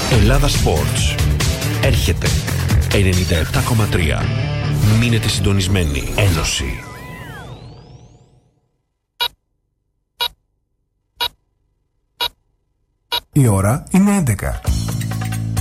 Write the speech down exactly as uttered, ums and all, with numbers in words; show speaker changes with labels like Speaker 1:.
Speaker 1: Ελλάδα Sports. Έρχεται ενενήντα επτά κόμμα τρία. Μείνετε συντονισμένοι. Ένωση.
Speaker 2: Η ώρα είναι έντεκα.